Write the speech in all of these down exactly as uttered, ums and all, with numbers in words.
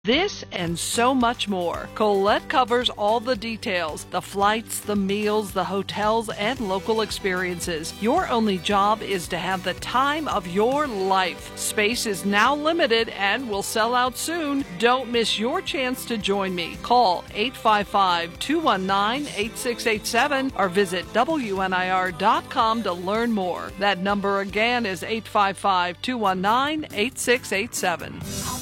This and so much more. Colette covers all the details, the flights, the meals, the hotels, and local experiences. Your only job is to have the time of your life. Space is now limited and will sell out soon. Don't miss your chance to join me. Call eight five five, two one nine, eight six eight seven or visit W N I R dot com to learn more. That number again is eight five five, two one nine, eight six eight seven.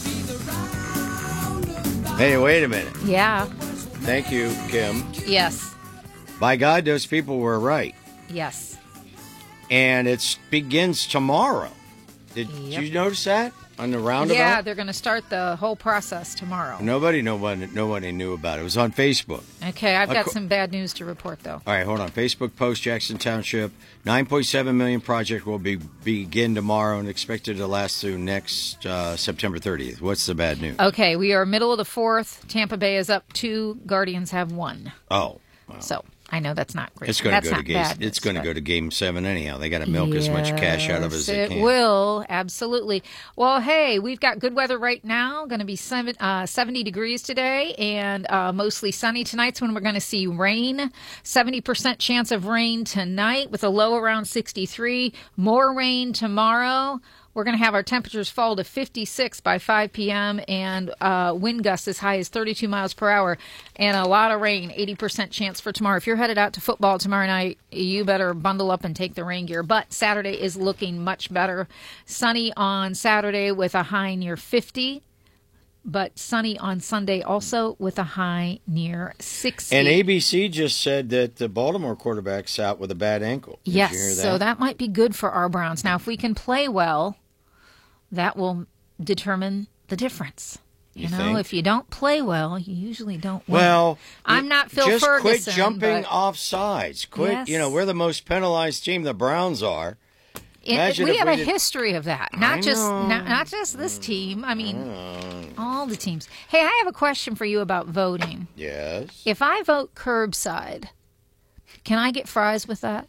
Hey, wait a minute. Yeah. Thank you, Kim. Yes. By God, those people were right. Yes. And it begins tomorrow. Did Yep. you notice that on the roundabout? Yeah, they're going to start the whole process tomorrow. Nobody, nobody, nobody knew about it. It was on Facebook. Okay, I've got Acco- some bad news to report, though. All right, hold on. Facebook post, Jackson Township, nine point seven million project will be begin tomorrow and expected to last through next uh, September thirtieth. What's the bad news? Okay, we are middle of the fourth. Tampa Bay is up two. Guardians have one. Oh. Wow. So I know that's not great. It's going that's to go to not game. bad It's news, going to but- go to game seven anyhow. They got to milk as much cash out of it as they Yes, can. It will, absolutely. Well, hey, we've got good weather right now. Going to be seven, uh, seventy degrees today and uh, mostly sunny. Tonight's when we're going to see rain. seventy percent chance of rain tonight with a low around sixty-three. More rain tomorrow. We're going to have our temperatures fall to fifty-six by five p.m. and uh, wind gusts as high as thirty-two miles per hour and a lot of rain, eighty percent chance for tomorrow. If you're headed out to football tomorrow night, you better bundle up and take the rain gear. But Saturday is looking much better. Sunny on Saturday with a high near fifty, but sunny on Sunday also with a high near sixty. And A B C just said that the Baltimore quarterback's out with a bad ankle. Did Yes, you hear that? so that might be good for our Browns. Now, if we can play well, that will determine the difference. You, You know, think? if you don't play well, you usually don't win. Well, I'm not Phil just Ferguson. quit jumping but off sides. Quit. Yes. You know, we're the most penalized team. The Browns are. it- imagine we if have we a did- history of that. I Not just know. not, not just this team. I mean, all the teams. Hey, I have a question for you about voting. Yes. If I vote curbside, can I get fries with that?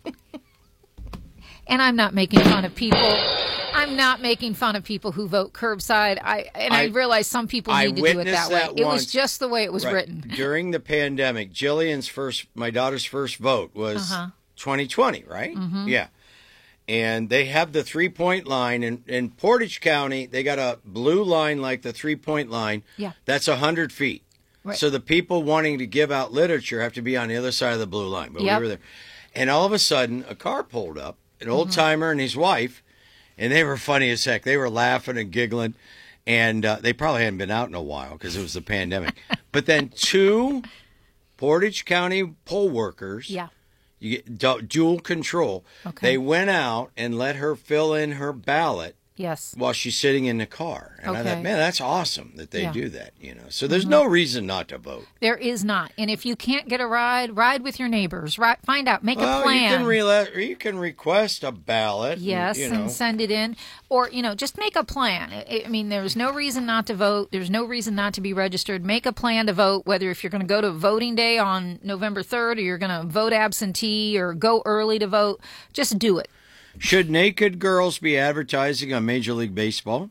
And I'm not making fun of people. I'm not making fun of people who vote curbside. I and I, I- realize some people I need to do it witnessed that way. that It was once. just the way it was Right. written. During the pandemic, Jillian's first, my daughter's first vote was Uh-huh. twenty twenty, right? Mm-hmm. Yeah. And they have the three point line. In, in Portage County, they got a blue line like the three point line. Yeah. That's one hundred feet. Right. So the people wanting to give out literature have to be on the other side of the blue line. But Yep. we were there. And all of a sudden, a car pulled up, an old timer and his wife, and they were funny as heck. They were laughing and giggling. And uh, they probably hadn't been out in a while because it was the pandemic. But then two Portage County poll workers, Yeah. you get du- dual control. Okay. They went out and let her fill in her ballot Yes. while she's sitting in the car. And I Okay. thought, man, that's awesome that they Yeah. do that, you know. So there's no reason not to vote. There is not. And if you can't get a ride, ride with your neighbors. Right, find out. Make Well, a plan. you can rela- or you can request a ballot. and, Yes, you know. and send it in. Or, you know, just make a plan. I I mean, there's no reason not to vote. There's no reason not to be registered. Make a plan to vote, whether if you're going to go to voting day on November third or you're going to vote absentee or go early to vote. Just do it. Should naked girls be advertising on Major League Baseball?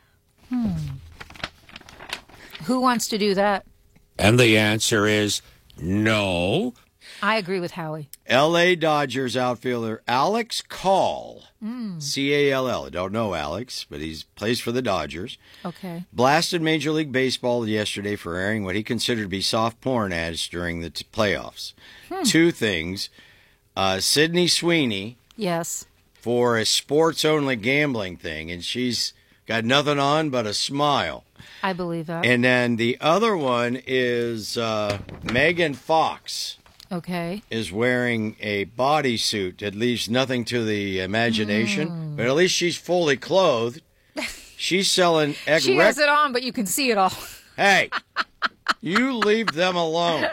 Who wants to do that? And the answer is no. I agree with Howie. L A Dodgers outfielder Alex Call, C A L L. I don't know Alex, but he plays for the Dodgers. Okay. Blasted Major League Baseball yesterday for airing what he considered to be soft porn ads during the t- playoffs. Two things. Uh, Sydney Sweeney Yes. for a sports-only gambling thing, and she's got nothing on but a smile. I believe that. And then the other one is uh, Megan Fox Okay. is wearing a bodysuit that leaves nothing to the imagination, but at least she's fully clothed. She's selling egg She rec- has it on, but you can see it all. Hey, you leave them alone.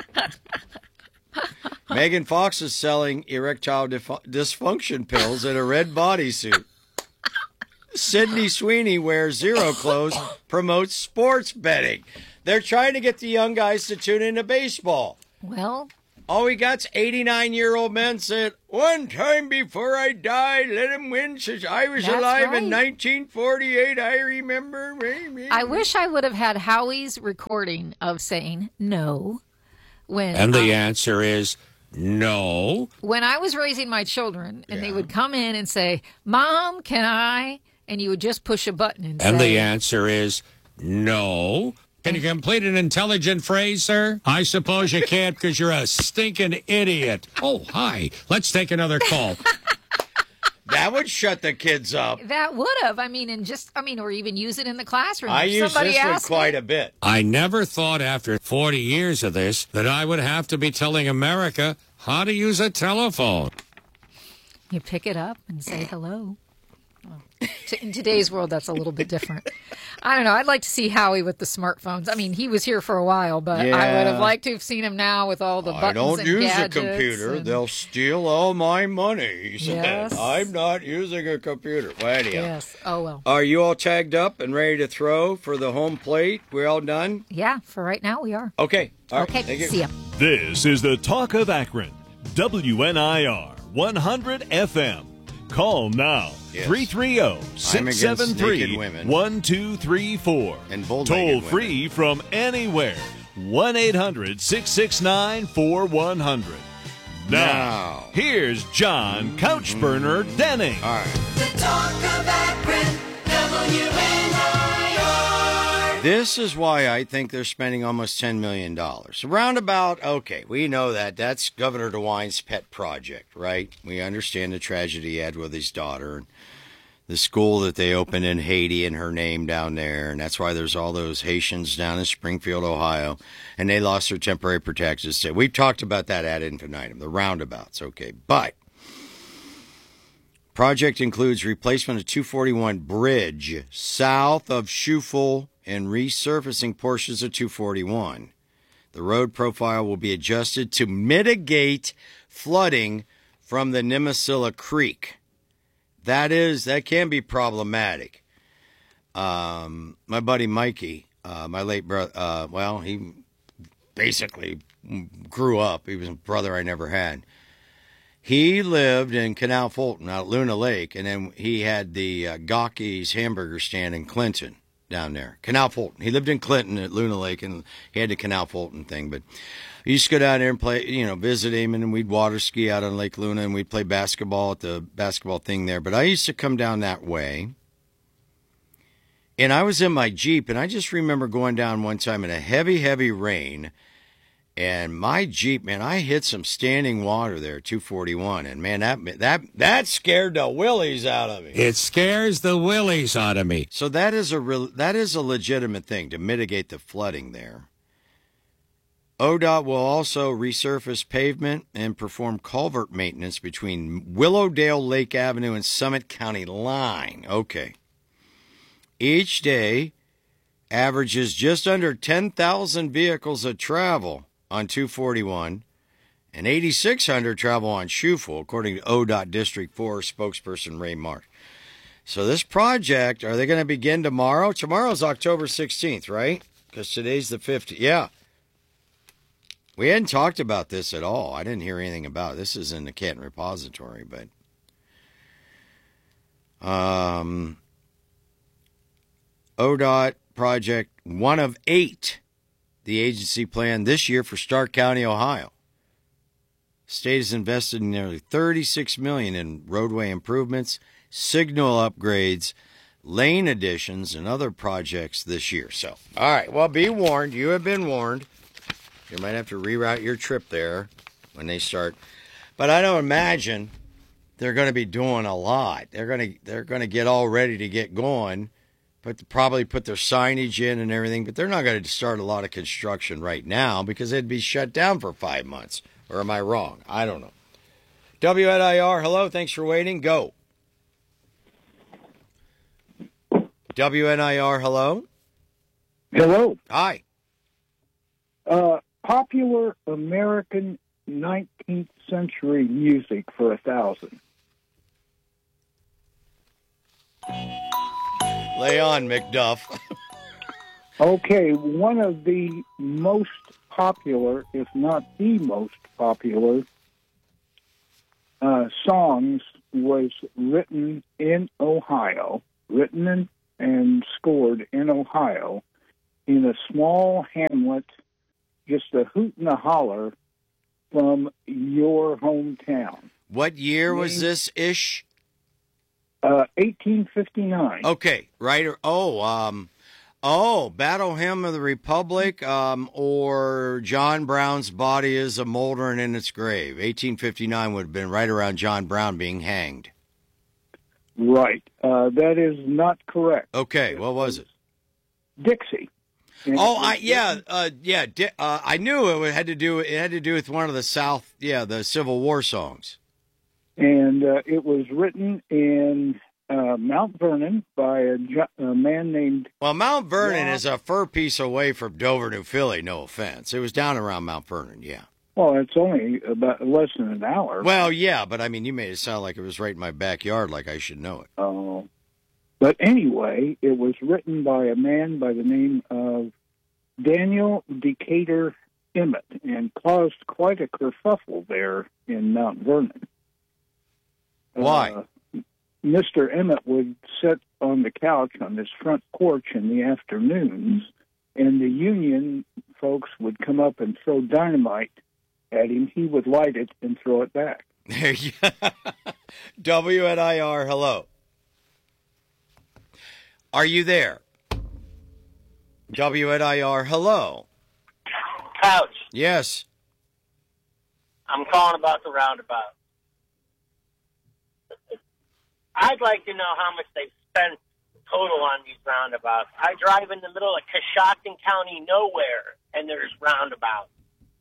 Megan Fox is selling erectile dif- dysfunction pills in a red bodysuit. Sydney Sweeney wears zero clothes, promotes sports betting. They're trying to get the young guys to tune into baseball. Well, All we got's eighty-nine-year-old men said, one time before I die, let him win since I was That's alive right. in nineteen forty-eight. I remember. I wish I would have had Howie's recording of saying no when And the um, answer is no. when I was raising my children, and they Yeah. would come in and say, "Mom, can I?" And you would just push a button and, And say, the answer is no. Can you complete an intelligent phrase, sir? I suppose you can't because you're a stinking idiot. Oh, hi. Let's take another call. That would shut the kids up. That would have. I mean, and just, I mean, or even use it in the classroom. I If use somebody this one asked quite me, a bit. I never thought after forty years of this that I would have to be telling America how to use a telephone. You pick it up and say hello. Well, t- in today's world, that's a little bit different. I don't know. I'd like to see Howie with the smartphones. I mean, he was here for a while, but I would Yeah. have liked to have seen him now with all the buttons I don't and use a gadgets computer. and- They'll steal all my money. He said, Yes. I'm not using a computer. Well, anyhow. Yes. Oh, well. Are you all tagged up and ready to throw for the home plate? We all done? Yeah, for right now, we are. Okay. All right. Okay, Thank you. see ya. This is the Talk of Akron, W N I R one hundred F M. Call now, Yes. three three zero, six seven naked three, women. one two three four. And bull-naked Toll women. free from anywhere, one eight hundred, six six nine, four one zero zero. Now, Now. here's John Couchburner Denning. All right. The Talk of Akron, W N I R. This is why I think they're spending almost ten million dollars. Roundabout, okay, we know that. That's Governor DeWine's pet project, right? We understand the tragedy he had with his daughter and the school that they opened in Haiti in her name down there. And that's why there's all those Haitians down in Springfield, Ohio. And they lost their temporary protected status. We've talked about that ad infinitum, the roundabouts, okay. But project includes replacement of two forty-one bridge south of Schufel and resurfacing portions of two forty-one. The road profile will be adjusted to mitigate flooding from the Nimisila Creek. That is, that can be problematic. Um, my buddy Mikey, uh, my late brother, uh, well, he basically grew up. He was a brother I never had. He lived in Canal Fulton out at Luna Lake, and then he had the uh, Gawky's hamburger stand in Clinton down there. Canal Fulton. He lived in Clinton at Luna Lake, and he had the Canal Fulton thing. But I used to go down there and play, you know, visit him, and then we'd water ski out on Lake Luna, and we'd play basketball at the basketball thing there. But I used to come down that way, and I was in my Jeep, and I just remember going down one time in a heavy, heavy rain, and my Jeep, man, I hit some standing water there, two forty-one, and man, that that that scared the willies out of me. It scares the willies out of me. So that is a real, that is a legitimate thing to mitigate the flooding there. O D O T will also resurface pavement and perform culvert maintenance between Willowdale Lake Avenue and Summit County line. Okay. Each day averages just under ten thousand vehicles of travel on two forty-one, and eighty-six hundred travel on Schufel, according to O D O T District four spokesperson Ray Mark. So this project, are they going to begin tomorrow? Tomorrow's October sixteenth, right? Because today's the fifteenth. Yeah. We hadn't talked about this at all. I didn't hear anything about it. This is in the Canton Repository, but um, O D O T project, one of eight the agency planned this year for Stark County, Ohio. State has invested nearly thirty-six million dollars in roadway improvements, signal upgrades, lane additions, and other projects this year. So, all right, well, be warned. You have been warned. You might have to reroute your trip there when they start. But I don't imagine they're going to be doing a lot. They're going to they're going to get all ready to get going. But probably put their signage in and everything, but they're not going to start a lot of construction right now because it'd be shut down for five months. Or am I wrong? I don't know. W N I R, hello, thanks for waiting. Go. W N I R, hello. Hello. Hi. Uh, popular American nineteenth century music for a thousand. Lay on, McDuff. Okay, one of the most popular, if not the most popular, uh, songs was written in Ohio, written in, and scored in Ohio, in a small hamlet, just a hoot and a holler from your hometown. What year was this ish? Uh, eighteen fifty-nine. Okay, right. Oh, um, oh, Battle Hymn of the Republic, um, or John Brown's Body is a Moldering in its Grave. eighteen fifty-nine would have been right around John Brown being hanged. Right. Uh, that is not correct. Okay, what was it? Dixie. And Oh, it was I yeah, written- uh, yeah. Di- uh, I knew it had to do. It had to do with one of the South, yeah, the Civil War songs. And uh, it was written in uh, Mount Vernon by a, jo- a man named. Well, Mount Vernon Yeah. is a fur piece away from Dover, New Philly. No offense, it was down around Mount Vernon. Yeah. Well, it's only about less than an hour. Well, yeah, but I mean, you made it sound like it was right in my backyard, like I should know it. Uh, but anyway, it was written by a man by the name of Daniel Decatur Emmett, and caused quite a kerfuffle there in Mount Vernon. Why? Uh, Mister Emmett would sit on the couch on his front porch in the afternoons, and the Union folks would come up and throw dynamite at him. He would light it and throw it back. There you W N I R, hello. Are you there? W N I R, hello. Couch. Yes. I'm calling about the roundabout. I'd like to know how much they've spent total on these roundabouts. I drive in the middle of Coshocton County nowhere, and there's roundabouts.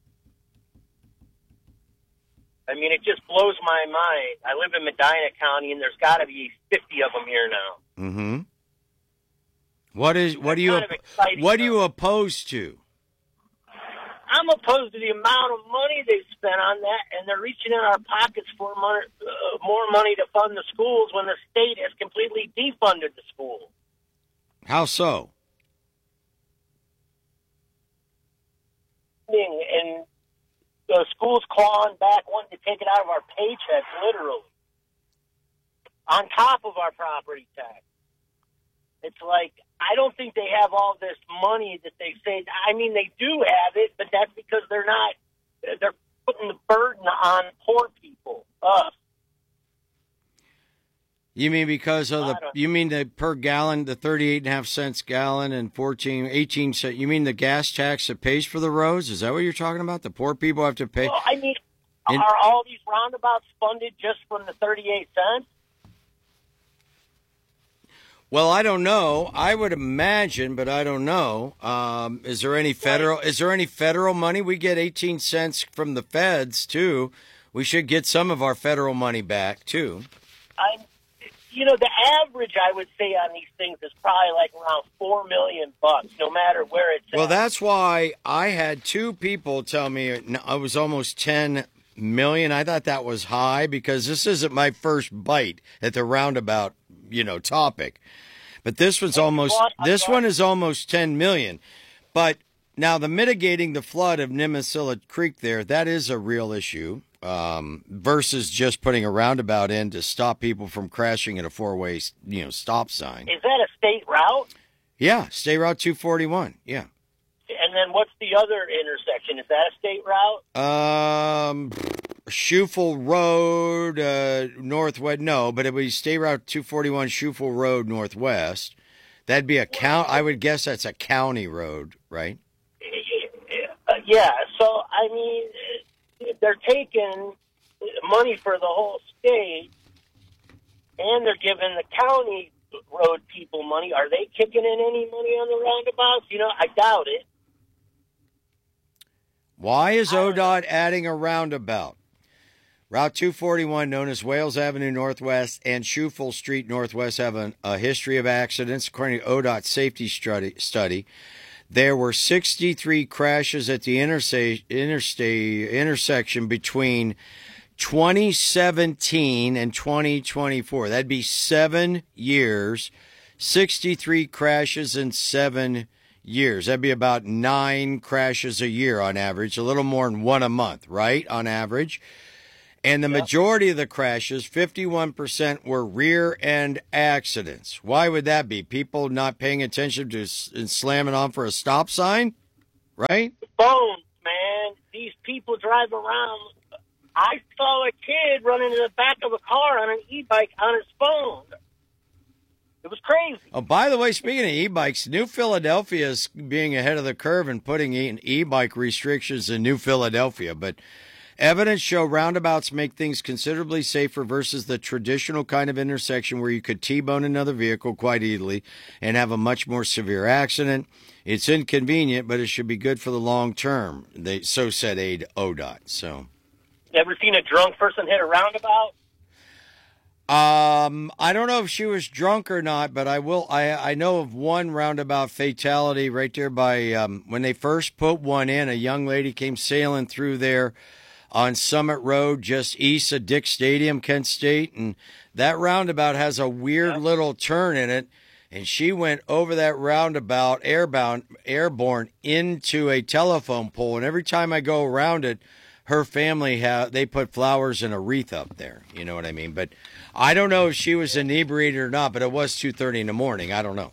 I mean, it just blows my mind. I live in Medina County, and there's got to be fifty of them here now. Mm-hmm. What is what That's do you kind of exciting, what do you though. oppose to? I'm opposed to the amount of money they've spent on that, and they're reaching in our pockets for money, uh, more money to fund the schools when the state has completely defunded the school. How so? And the schools clawing back, wanting to take it out of our paychecks, literally, on top of our property tax. It's like, I don't think they have all this money that they say. I mean, they do have it, but that's because they're not, they're putting the burden on poor people, us. You mean because of the, I don't- you mean the per gallon, the thirty-eight and a half cents gallon and fourteen, eighteen cent, you mean the gas tax that pays for the roads? Is that what you're talking about? The poor people have to pay? Well, I mean, And- are all these roundabouts funded just from the thirty-eight cents? Well, I don't know. I would imagine, but I don't know. Um, is there any federal, is there any federal money? We get eighteen cents from the feds too. We should get some of our federal money back too. I, you know, the average I would say on these things is probably like around four million bucks, no matter where it's Well, at. that's why I had two people tell me it was almost ten million. I thought that was high because this isn't my first bite at the roundabout, you know, topic. But this one's almost, what? I'm this sorry. one is almost ten million. But now the mitigating the flood of Nimisila Creek there, that is a real issue. Um, versus just putting a roundabout in to stop people from crashing at a four-way, you know, stop sign. Is that a state route? Yeah, State Route two forty-one. Yeah. And then what's the other intersection? Is that a state route? Um, Schufel Road, uh, northwest. No, but it would be State Route two forty-one, Schufel Road, northwest. That'd be a count. I would guess that's a county road, right? Uh, yeah. So I mean, they're taking money for the whole state, and they're giving the county road people money. Are they kicking in any money on the roundabouts? You know, I doubt it. Why is O D O T adding a roundabout? Route two forty-one, known as Wales Avenue Northwest and Schufel Street Northwest, have a, a history of accidents. According to O D O T's safety study, study, there were sixty-three crashes at the interstate, interstate intersection between twenty seventeen and twenty twenty-four. That'd be seven years, sixty-three crashes in seven years. That'd be about nine crashes a year on average, a little more than one a month, right, on average. And the majority of the crashes, fifty-one percent, were rear-end accidents. Why would that be? People not paying attention to s- and slamming on for a stop sign, right? Phones, man. These people drive around. I saw a kid run into the back of a car on an e-bike on his phone. It was crazy. Oh, by the way, speaking of e-bikes, New Philadelphia is being ahead of the curve and putting in e-bike restrictions in New Philadelphia. But evidence show roundabouts make things considerably safer versus the traditional kind of intersection where you could T-bone another vehicle quite easily and have a much more severe accident. It's inconvenient, but it should be good for the long term. They so said aide O D O T. So, ever seen a drunk person hit a roundabout? um, I don't know if she was drunk or not, but I will. I I know of one roundabout fatality right there by um, when they first put one in. A young lady came sailing through there on Summit Road, just east of Dick Stadium, Kent State, and that roundabout has a weird yeah. little turn in it. And she went over that roundabout, airbound, airborne, into a telephone pole. And every time I go around it, her family have they put flowers and a wreath up there. You know what I mean? But I don't know if she was inebriated or not. But it was two thirty in the morning. I don't know.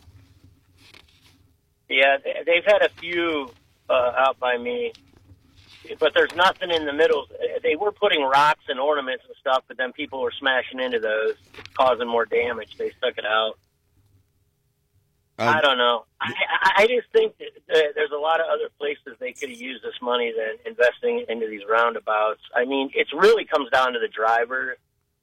Yeah, they've had a few uh, out by me, but there's nothing in the middle. They were putting rocks and ornaments and stuff, but then people were smashing into those, causing more damage. They stuck it out. Um, I don't know. I, I just think that there's a lot of other places they could have used this money than investing into these roundabouts. I mean, it really comes down to the driver.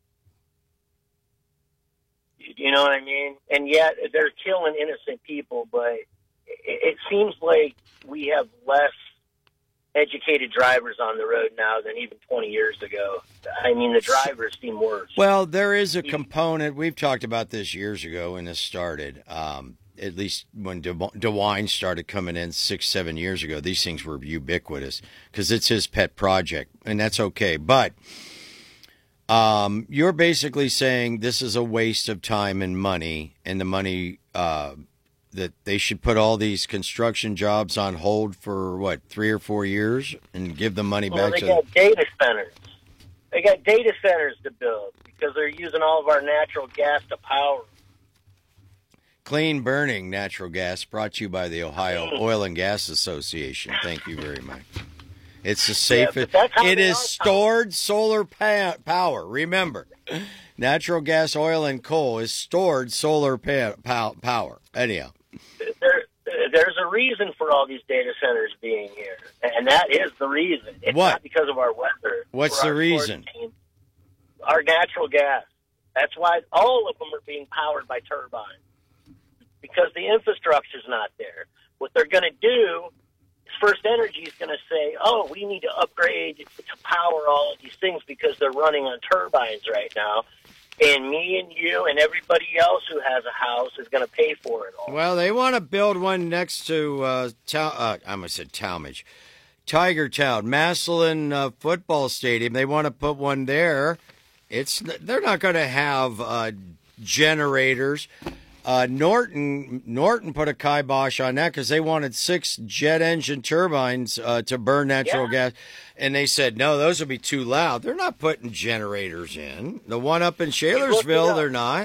You know what I mean? And yet they're killing innocent people, but it, it seems like we have less educated drivers on the road now than even twenty years ago. I mean, the drivers seem worse. Well, there is a component. We've talked about this years ago when this started. Um, at least when De- DeWine started coming in six, seven years ago, these things were ubiquitous because it's his pet project, and that's okay. But um, you're basically saying this is a waste of time and money, and the money uh, that they should put all these construction jobs on hold for, what, three or four years and give the money well, back they to... got data centers. They got data centers to build because they're using all of our natural gas to power. Clean burning natural gas brought to you by the Ohio Oil and Gas Association. Thank you very much. It's the safest. Yeah, it is stored solar pa- power. Remember, natural gas, oil, and coal is stored solar pa- pa- power. Anyhow. There, there's a reason for all these data centers being here, and that is the reason. It's what? Not because of our weather. What's the reason? Our natural gas. That's why all of them are being powered by turbines. Because the infrastructure's not there. What they're going to do is First Energy is going to say, oh, we need to upgrade to power all of these things because they're running on turbines right now. And me and you and everybody else who has a house is going to pay for it all. Well, they want to build one next to, uh, Tal- uh, I almost said Talmadge, Tiger Town, Massillon uh, Football Stadium. They want to put one there. It's They're not going to have uh, generators. Uh, Norton Norton put a kibosh on that because they wanted six jet engine turbines uh, to burn natural yeah. gas. And they said, no, those would be too loud. They're not putting generators in. The one up in Shalersville, they're not.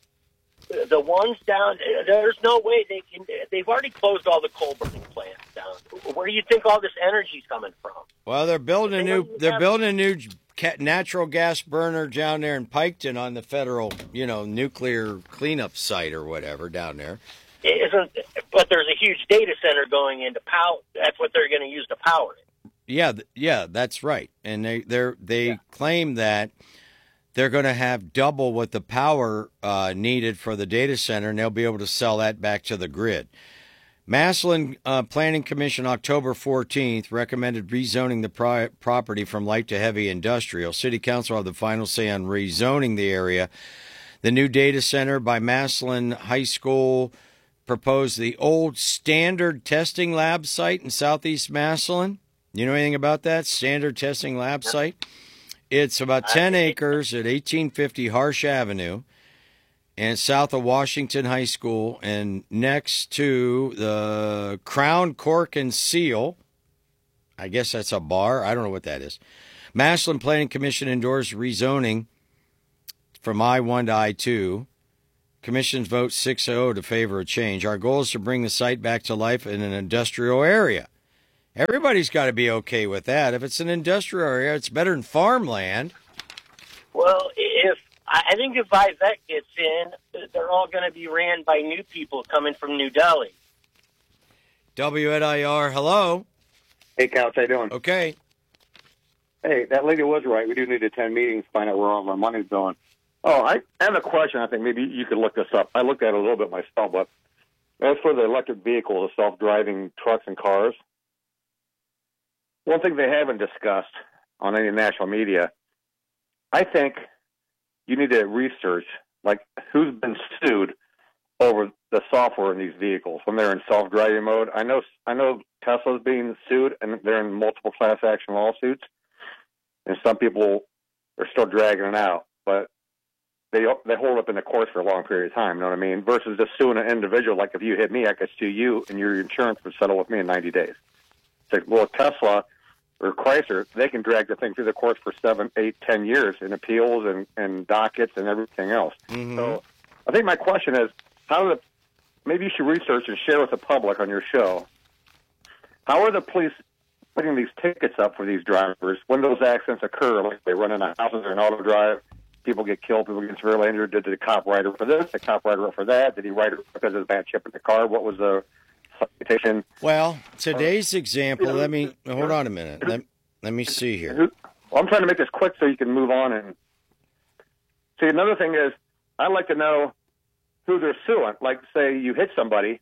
The ones down, there's no way they can. They've already closed all the coal burning plants down. Where do you think all this energy's coming from? Well, they're building a new, they're building a new natural gas burner down there in Piketon on the federal, you know, nuclear cleanup site or whatever down there. It isn't, but there's a huge data center going into power. That's what they're going to use to power it. Yeah, yeah, that's right. And they they they yeah. claim that they're going to have double what the power uh, needed for the data center, and they'll be able to sell that back to the grid. Massillon uh, Planning Commission, October fourteenth, recommended rezoning the pri- property from light to heavy industrial. City Council will have the final say on rezoning the area. The new data center by Massillon High School proposed the old Standard Testing Lab site in southeast Massillon. You know anything about that? Standard Testing Lab site? It's about ten acres at eighteen fifty Harsh Avenue. and south of Washington High School, and next to the Crown Cork and Seal. I guess that's a bar. I don't know what that is. Massillon Planning Commission endorsed rezoning from I one to I two. Commission's vote six oh to favor a change. Our goal is to bring the site back to life in an industrial area. Everybody's got to be okay with that. If it's an industrial area, it's better than farmland. Well, if I think if Vivek gets in, they're all going to be ran by new people coming from New Delhi. W N I R, hello. Hey, Couch, how you doing? Okay. Hey, that lady was right. We do need to attend meetings, find out where all our money's going. Oh, I have a question. I think maybe you could look this up. I looked at it a little bit myself, but as for the electric vehicles, the self-driving trucks and cars, one thing they haven't discussed on any national media, I think you need to research, like, who's been sued over the software in these vehicles when they're in self-driving mode. I know, I know Tesla's being sued, and they're in multiple class action lawsuits, and some people are still dragging it out, but they they hold up in the courts for a long period of time, you know what I mean? Versus just suing an individual, like if you hit me, I could sue you, and your insurance would settle with me in ninety days. It's like, well, Tesla or Chrysler, they can drag the thing through the courts for seven, eight, ten years in appeals and, and dockets and everything else. Mm-hmm. So I think my question is, how do the, maybe you should research and share with the public on your show, how are the police putting these tickets up for these drivers when those accidents occur? Like they run into houses or an auto drive, people get killed, people get severely injured. Did the cop write it for this? The cop write it for that? Did he write it because of the bad chip in the car? What was the citation? Well, today's example, let me, hold on a minute. Let, let me see here. Well, I'm trying to make this quick so you can move on. And see, another thing is, I'd like to know who they're suing. Like, say you hit somebody,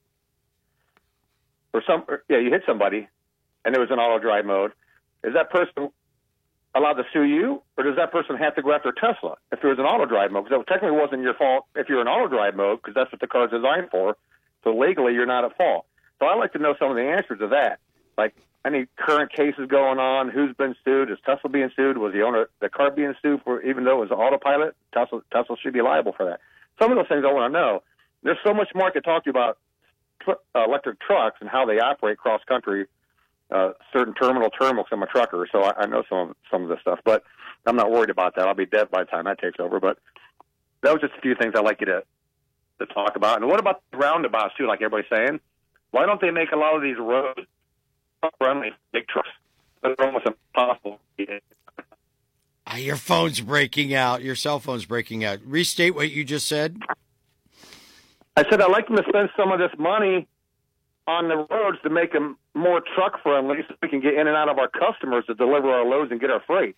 or some, or, yeah, you hit somebody, and there was an auto drive mode. Is that person allowed to sue you, or does that person have to go after Tesla if there was an auto drive mode? Because it technically wasn't your fault if you're in auto drive mode, because that's what the car's designed for. So legally, you're not at fault. So I'd like to know some of the answers to that. Like, any current cases going on, who's been sued, is Tesla being sued, was the owner, the car being sued for, even though it was autopilot? Tesla, Tesla should be liable for that. Some of those things I want to know. There's so much more I could talk to you about tr- uh, electric trucks and how they operate cross country, uh, certain terminal terminals. I'm a trucker, so I, I know some of some of this stuff. But I'm not worried about that. I'll be dead by the time that takes over. But that was just a few things I'd like you to to talk about. And what about the roundabouts too? Like everybody's saying, why don't they make a lot of these roads friendly big trucks? That's almost impossible. Ah, your phone's breaking out. Your cell phone's breaking out. Restate what you just said. I said I'd like them to spend some of this money on the roads to make them more truck friendly so we can get in and out of our customers to deliver our loads and get our freight.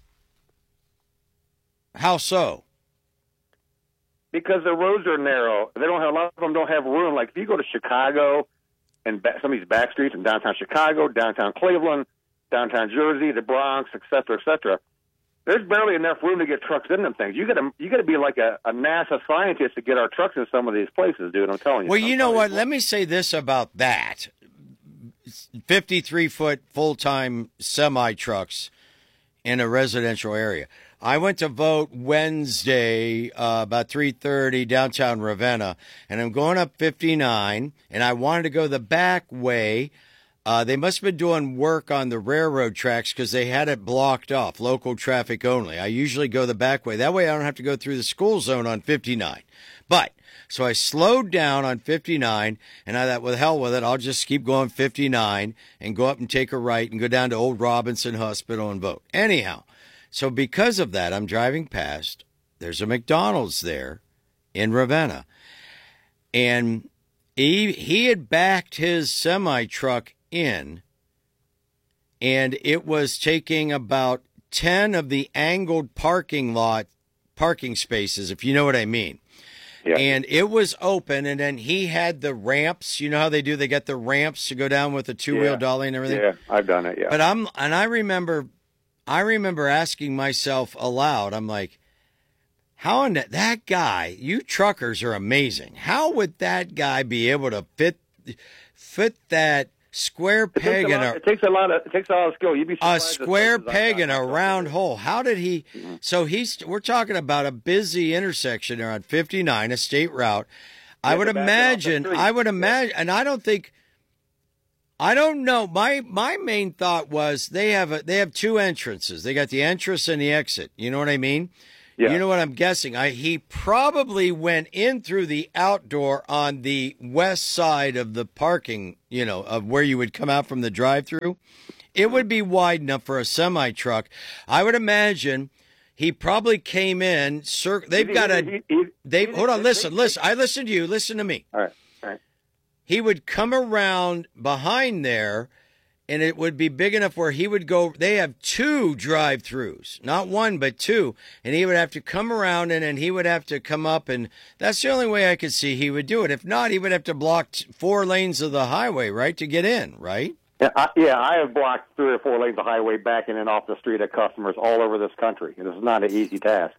How so? Because the roads are narrow. They don't have, a lot of them don't have room. Like if you go to Chicago and back, some of these back streets in downtown Chicago, downtown Cleveland, downtown Jersey, the Bronx, et cetera, et cetera, there's barely enough room to get trucks in them things. You got to you got to be like a, a NASA scientist to get our trucks in some of these places, dude. I'm telling you. Well, you know what? Let me say this about that: fifty-three foot full time semi trucks in a residential area. I went to vote Wednesday uh, about three thirty downtown Ravenna, and I'm going up fifty-nine, and I wanted to go the back way. Uh, they must have been doing work on the railroad tracks because they had it blocked off, local traffic only. I usually go the back way. That way I don't have to go through the school zone on fifty-nine. But, so I slowed down on fifty-nine, and I thought, well, hell with it. I'll just keep going fifty-nine and go up and take a right and go down to Old Robinson Hospital and vote. Anyhow, so because of that, I'm driving past. There's a McDonald's there in Ravenna. And he, he had backed his semi-truck in, and it was taking about ten of the angled parking lot parking spaces, if you know what I mean. Yeah. And it was open, and then he had the ramps. You know how they do? They got the ramps to go down with the two-wheel yeah. dolly and everything. Yeah, I've done it, yeah. But I'm, and I remember, I remember asking myself aloud, I'm like, how in that, that guy, you truckers are amazing. How would that guy be able to fit, fit that Square It takes, peg a in lot, a it takes a lot of it takes a lot of skill. You'd be a surprised at square places peg I've in a gotten round myself hole. How did he? Mm-hmm. So he's. We're talking about a busy intersection there on fifty-nine, a state route. I have would to back it off the imagine. street. I would imagine, and I don't think. I don't know. My my main thought was they have a they have two entrances. They got the entrance and the exit. You know what I mean? Yeah. You know what I'm guessing? I he probably went in through the outdoor on the west side of the parking, you know, of where you would come out from the drive-through. It would be wide enough for a semi truck. I would imagine he probably came in. Cir- they've He- got he- a. he- he- They he- hold on. he- Listen, he- listen. I listened to you. Listen to me. All right. All right. He would come around behind there, and it would be big enough where he would go. They have two drive-throughs, not one, but two. And he would have to come around, and then he would have to come up. And that's the only way I could see he would do it. If not, he would have to block t- four lanes of the highway, right, to get in, right? Yeah, I, yeah, I have blocked three or four lanes of highway backing in off the street at customers all over this country. It is not an easy task.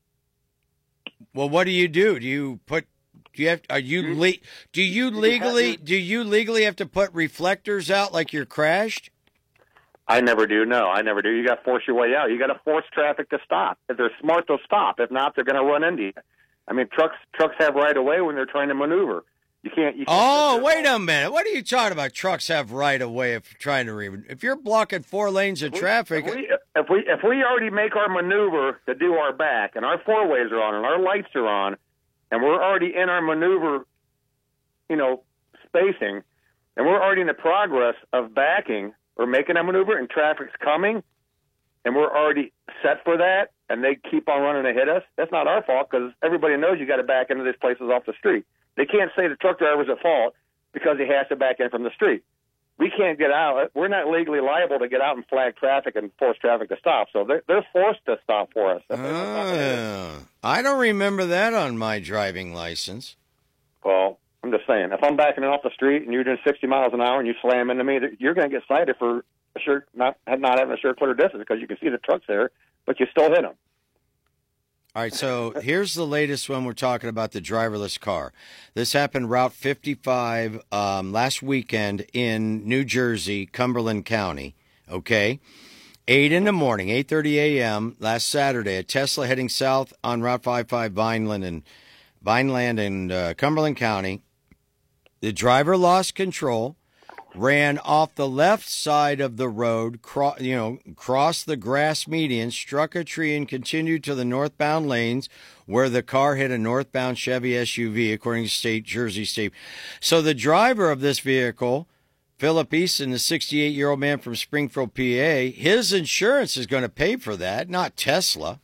Well, what do you do? Do you put? Do you have? Are you le- Do you legally? Do you legally have to put reflectors out like you're crashed? I never do. No, I never do. You got to force your way out. You got to force traffic to stop. If they're smart, they'll stop. If not, they're going to run into you. I mean, trucks trucks have right of way when they're trying to maneuver. You can't. You can't Oh, wait a minute. What are you talking about? Trucks have right of way if trying to re- if you're blocking four lanes of traffic. If we, if we if we already make our maneuver to do our back, and our four ways are on, and our lights are on, and we're already in our maneuver, you know, spacing, and we're already in the progress of backing or making a maneuver, and traffic's coming, and we're already set for that, and they keep on running to hit us. That's not our fault because everybody knows you got to back into these places off the street. They can't say the truck driver's at fault because he has to back in from the street. We can't get out. We're not legally liable to get out and flag traffic and force traffic to stop. So they're, they're forced to stop for us. Oh, I don't remember that on my driving license. Well, I'm just saying, if I'm backing off the street and you're doing sixty miles an hour and you slam into me, you're going to get cited for a sure, not not having a sure clear distance because you can see the truck's there, but you still hit them. All right, so here's the latest one. We're talking about the driverless car. This happened Route fifty-five um, last weekend in New Jersey, Cumberland County, okay? eight in the morning, eight thirty a.m. last Saturday, a Tesla heading south on Route fifty-five, Vineland and, Vineland and uh, Cumberland County. The driver lost control, ran off the left side of the road, cro- you know, crossed the grass median, struck a tree, and continued to the northbound lanes where the car hit a northbound Chevy S U V, according to State Jersey State. So the driver of this vehicle, Philip Easton, the sixty-eight-year-old man from Springfield, P A, his insurance is going to pay for that, not Tesla.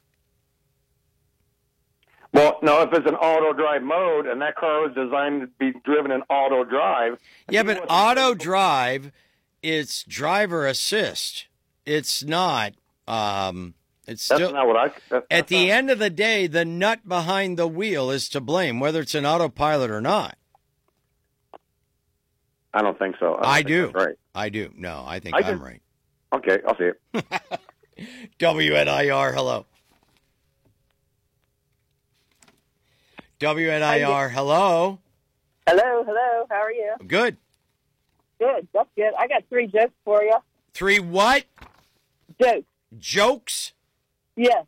Well, no, if it's an auto drive mode and that car was designed to be driven in auto drive. Yeah, but auto drive, it's driver assist. It's not. Um, it's That's still. not what I. That's, At the end of the day, the nut behind the wheel is to blame, whether it's an autopilot or not. I don't think so. I, don't I think do. that's right. I do. No, I think I I'm can- right. Okay, I'll see it. W N I R, hello. W N I R, hello. Hello, hello. How are you? Good. Good. That's good. I got three jokes for you. Three what? Jokes. Jokes? Yes.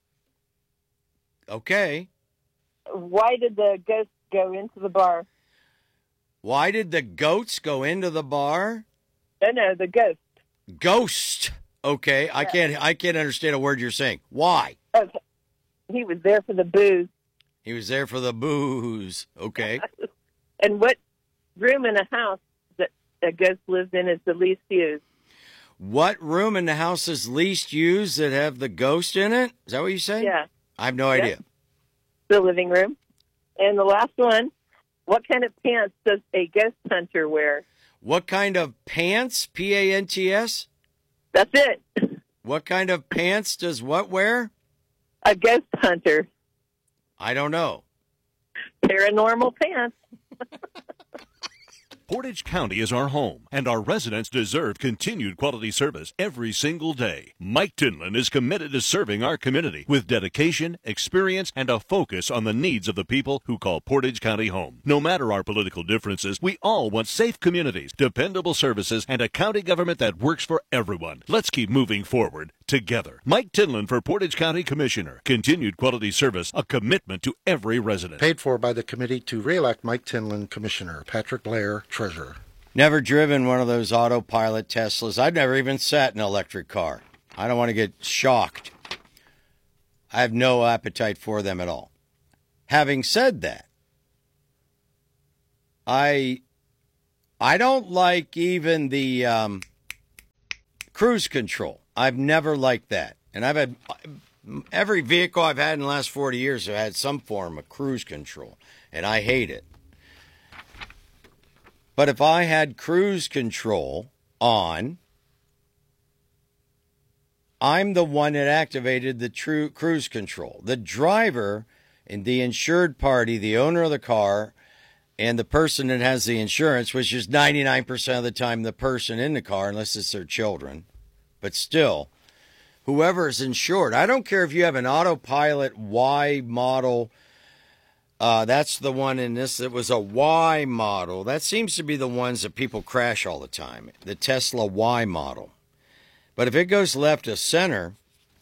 Okay. Why did the ghost go into the bar? Why did the goats go into the bar? No, no, the ghost. Ghost. Okay, I can't I can't understand a word you're saying. Why? Okay. He was there for the booze. He was there for the booze. Okay. And what room in a house that a ghost lives in is the least used? What room in the house is least used that have the ghost in it? Is that what you say? Yeah. I have no Yep. idea. The living room. And the last one, what kind of pants does a ghost hunter wear? What kind of pants? P A N T S? That's it. What kind of pants does what wear? A ghost hunter. I don't know. Paranormal pants. Portage County is our home, and our residents deserve continued quality service every single day. Mike Tinlin is committed to serving our community with dedication, experience, and a focus on the needs of the people who call Portage County home. No matter our political differences, we all want safe communities, dependable services, and a county government that works for everyone. Let's keep moving forward together. Mike Tinlin for Portage County Commissioner. Continued quality service, a commitment to every resident. Paid for by the committee to re-elect Mike Tinlin Commissioner. Patrick Blair, Treasurer. Never driven one of those autopilot Teslas. I've never even sat in an electric car. I don't want to get shocked. I have no appetite for them at all. Having said that, I I don't like even the um, cruise control. I've never liked that. And I've had every vehicle I've had in the last forty years have had some form of cruise control, and I hate it. But if I had cruise control on, I'm the one that activated the true cruise control. The driver and the insured party, the owner of the car, and the person that has the insurance, which is ninety-nine percent of the time the person in the car, unless it's their children. But still, whoever is insured, I don't care if you have an autopilot Y model. Uh, that's the one in this. It was a Y model. That seems to be the ones that people crash all the time. The Tesla Y model. But if it goes left to center,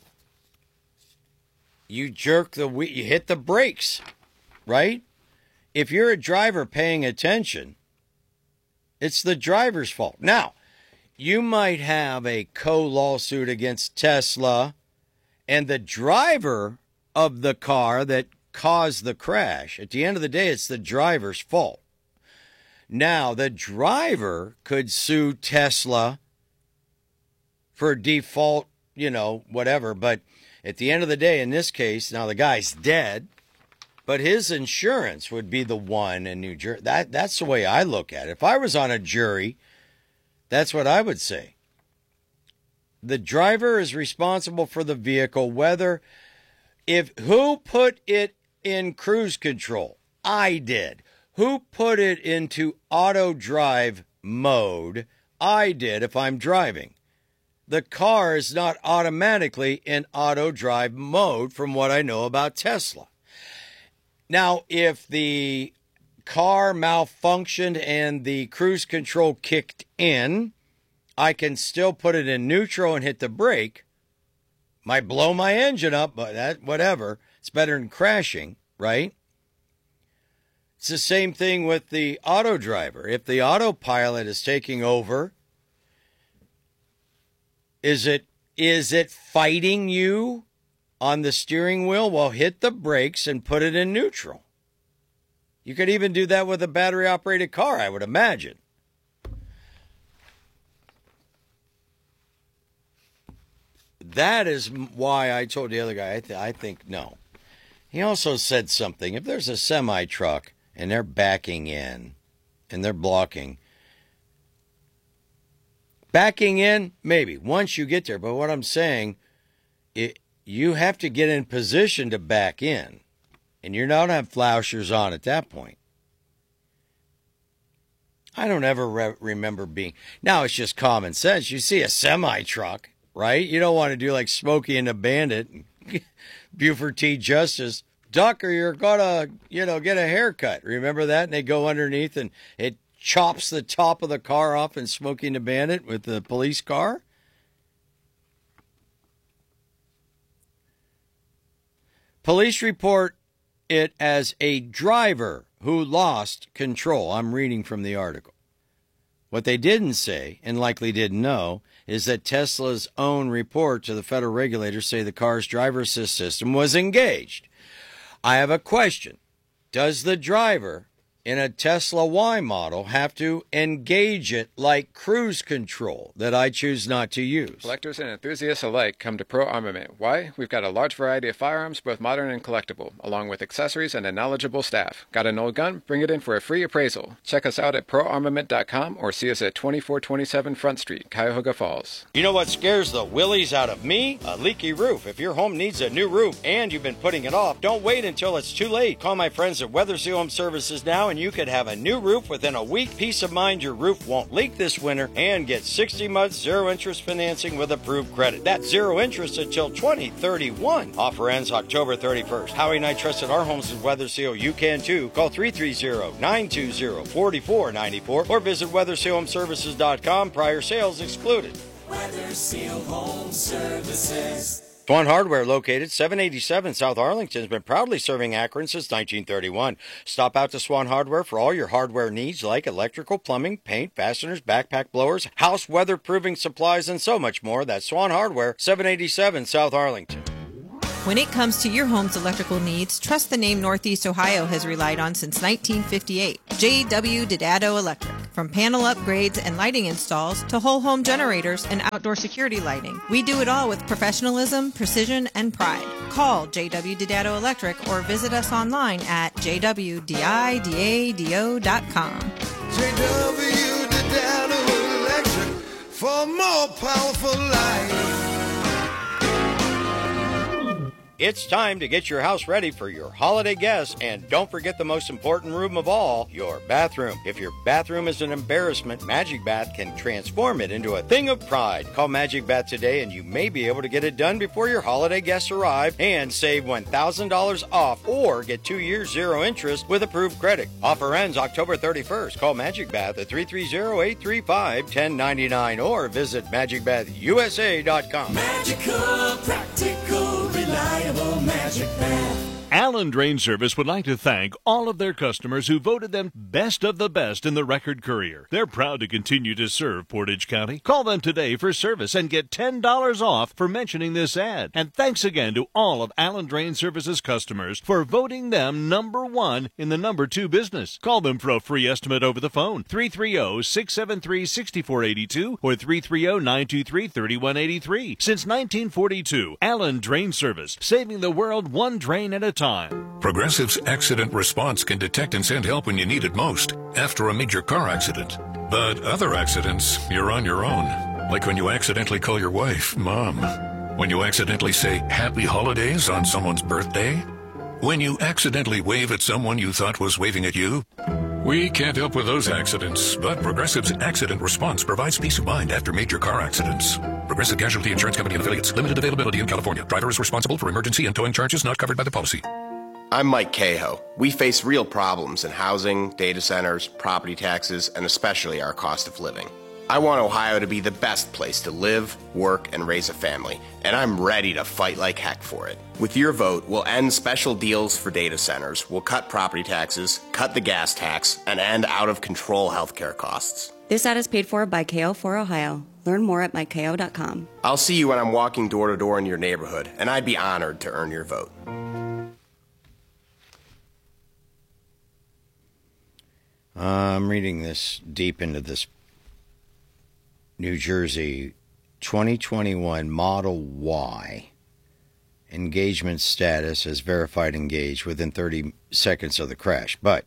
you jerk the wheel, you hit the brakes, right? If you're a driver paying attention, it's the driver's fault. Now, you might have a co-lawsuit against Tesla and the driver of the car that caused the crash. At the end of the day, it's the driver's fault. Now, the driver could sue Tesla for default, you know, whatever. But at the end of the day, in this case, now the guy's dead, but his insurance would be the one in New Jersey. That, that's the way I look at it. If I was on a jury, that's what I would say. The driver is responsible for the vehicle, whether, if, who put it in cruise control? I did. Who put it into auto drive mode? I did if I'm driving. The car is not automatically in auto drive mode from what I know about Tesla. Now, if the car malfunctioned and the cruise control kicked in, I can still put it in neutral and hit the brake. Might blow my engine up, but that, whatever. It's better than crashing, right? It's the same thing with the auto driver. If the autopilot is taking over, is it is it fighting you on the steering wheel? Well, hit the brakes and put it in neutral. You could even do that with a battery-operated car, I would imagine. That is why I told the other guy, I, th- I think no. He also said something. If there's a semi-truck and they're backing in and they're blocking, backing in, maybe, once you get there. But what I'm saying, it, you have to get in position to back in. And you don't have flashers on at that point. I don't ever re- remember being... Now, it's just common sense. You see a semi-truck, right? You don't want to do like Smokey and the Bandit, Buford T. Justice. Duck or you're going to, you know, get a haircut. Remember that? And they go underneath and it chops the top of the car off in Smokey and the Bandit with the police car. Police report it as a driver who lost control. I'm reading from the article. What they didn't say, and likely didn't know, is that Tesla's own report to the federal regulators say the car's driver assist system was engaged. I have a question. Does the driver in a Tesla Y model have to engage it like cruise control that I choose not to use? Collectors and enthusiasts alike come to Pro Armament. Why? We've got a large variety of firearms, both modern and collectible, along with accessories and a knowledgeable staff. Got an old gun? Bring it in for a free appraisal. Check us out at pro armament dot com or see us at twenty-four twenty-seven Front Street, Cuyahoga Falls. You know what scares the willies out of me? A leaky roof. If your home needs a new roof and you've been putting it off, don't wait until it's too late. Call my friends at Weather Seal Home Services now and you could have a new roof within a week. Peace of mind your roof won't leak this winter, and get sixty months zero interest financing with approved credit. That's zero interest until twenty thirty-one. Offer ends October thirty-first. Howie and I trusted our homes with Weather Seal. You can too. Call three three zero, nine two zero, four four nine four or visit weather seal home services dot com. Prior sales excluded. Weather Seal Home Services. Swan Hardware, located seven eighty-seven South Arlington, has been proudly serving Akron since nineteen thirty-one. Stop out to Swan Hardware for all your hardware needs like electrical, plumbing, paint, fasteners, backpack blowers, house weatherproofing supplies, and so much more. That's Swan Hardware, seven eighty-seven South Arlington. When it comes to your home's electrical needs, trust the name Northeast Ohio has relied on since nineteen fifty-eight. J W Didado Electric. From panel upgrades and lighting installs to whole home generators and outdoor security lighting, we do it all with professionalism, precision, and pride. Call J W Didado Electric or visit us online at j w didado dot com. J W Didado Electric for more powerful light. It's time to get your house ready for your holiday guests, and don't forget the most important room of all, your bathroom. If your bathroom is an embarrassment, Magic Bath can transform it into a thing of pride. Call Magic Bath today and you may be able to get it done before your holiday guests arrive and save one thousand dollars off or get two years zero interest with approved credit. Offer ends October thirty-first. Call Magic Bath at three three zero, eight three five, one zero nine nine or visit magic bath u s a dot com. Magical, practical, reliable Magic Bath. Allen Drain Service would like to thank all of their customers who voted them best of the best in the Record Courier. They're proud to continue to serve Portage County. Call them today for service and get ten dollars off for mentioning this ad. And thanks again to all of Allen Drain Service's customers for voting them number one in the number two business. Call them for a free estimate over the phone, three three zero, six seven three, six four eight two or three three zero, nine two three, three one eight three. Since nineteen forty-two, Allen Drain Service, saving the world one drain at a time. Progressive's Accident Response can detect and send help when you need it most, after a major car accident. But other accidents, you're on your own. Like when you accidentally call your wife Mom. When you accidentally say Happy Holidays on someone's birthday. When you accidentally wave at someone you thought was waving at you. We can't help with those accidents, but Progressive's Accident Response provides peace of mind after major car accidents. Progressive Casualty Insurance Company and Affiliates. Limited availability in California. Driver is responsible for emergency and towing charges not covered by the policy. I'm Mike Cahoe. We face real problems in housing, data centers, property taxes, and especially our cost of living. I want Ohio to be the best place to live, work, and raise a family, and I'm ready to fight like heck for it. With your vote, we'll end special deals for data centers, we'll cut property taxes, cut the gas tax, and end out-of-control healthcare costs. This ad is paid for by K O for Ohio. Learn more at mike k o dot com. I'll see you when I'm walking door to door in your neighborhood, and I'd be honored to earn your vote. I'm reading this deep into this New Jersey twenty twenty-one Model Y engagement status as verified engaged within thirty seconds of the crash. But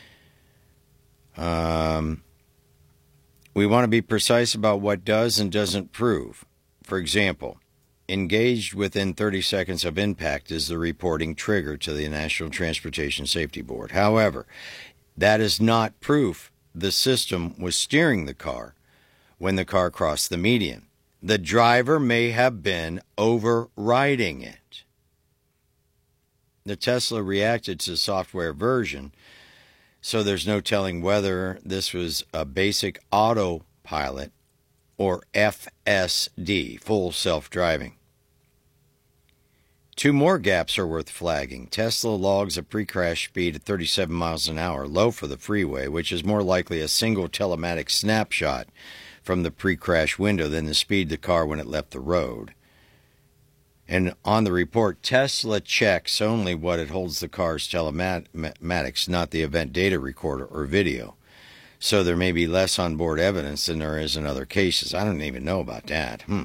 um, we want to be precise about what does and doesn't prove. For example, engaged within thirty seconds of impact is the reporting trigger to the National Transportation Safety Board. However, that is not proof the system was steering the car when the car crossed the median. The driver may have been overriding it. The Tesla reacted to the software version, so there's no telling whether this was a basic autopilot or F S D, full self-driving. Two more gaps are worth flagging. Tesla logs a pre-crash speed at thirty-seven miles an hour, low for the freeway, which is more likely a single telematic snapshot from the pre-crash window than the speed of the car when it left the road. And on the report, Tesla checks only what it holds the car's telematics, not the event data recorder or video. So there may be less onboard evidence than there is in other cases. I don't even know about that. Hmm.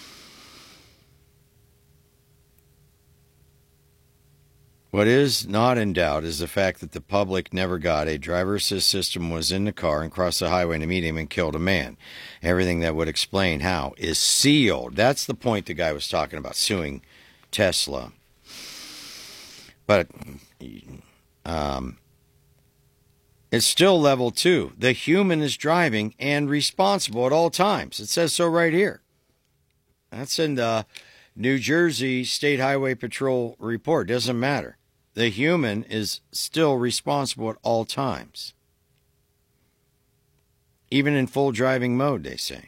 What is not in doubt is the fact that the public never got a driver assist system was in the car and crossed the highway in a median and killed a man. Everything that would explain how is sealed. That's the point the guy was talking about, suing Tesla. But um, It's still level two. The human is driving and responsible at all times. It says so right here. That's in the New Jersey State Highway Patrol report. Doesn't matter. The human is still responsible at all times. Even in full driving mode, they say.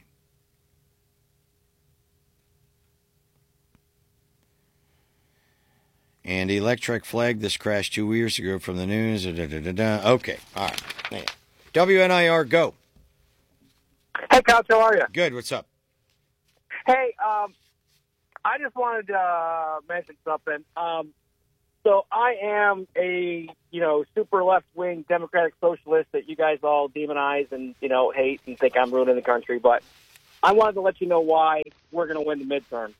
And Electrek flagged this crash two years ago from the news. Da, da, da, da. Okay, all right. Yeah. W N I R, go. Hey, Couch, how are you? Good, what's up? Hey, um, I just wanted to uh, mention something. Um, so I am a, you know, super left-wing Democratic socialist that you guys all demonize and, you know, hate and think I'm ruining the country. But I wanted to let you know why we're going to win the midterm.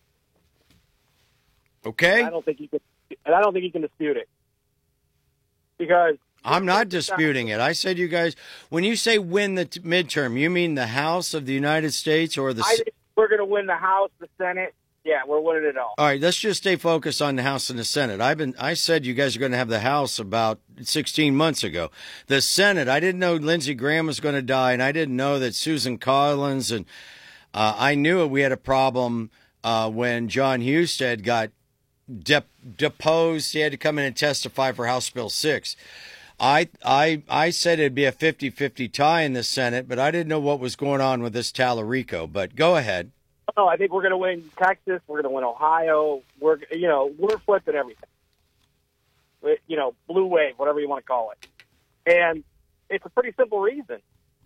Okay. And I don't think you can, and I don't think you can dispute it. Because I'm not disputing it. I said you guys, when you say win the t- midterm, you mean the House of the United States or the... I think we're going to win the House, the Senate. Yeah, we're winning it all. All right, let's just stay focused on the House and the Senate. I've been, I said you guys are going to have the House about sixteen months ago. The Senate, I didn't know Lindsey Graham was going to die, and I didn't know that Susan Collins, and uh, I knew we had a problem uh, when John Husted got de- deposed. He had to come in and testify for House Bill six. I, I, I said it'd be a fifty-fifty tie in the Senate, but I didn't know what was going on with this Tallarico. But go ahead. No, I think we're going to win Texas. We're going to win Ohio. We're, you know, we're flipping everything. You know, blue wave, whatever you want to call it. And it's a pretty simple reason.